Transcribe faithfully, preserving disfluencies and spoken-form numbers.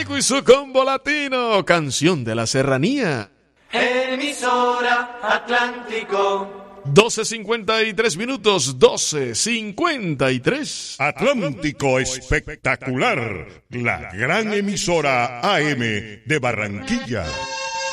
Atlántico y su combo latino, canción de la serranía. Emisora Atlántico. doce cincuenta y tres minutos, doce cincuenta y tres. Atlántico Espectacular, la gran emisora A M de Barranquilla.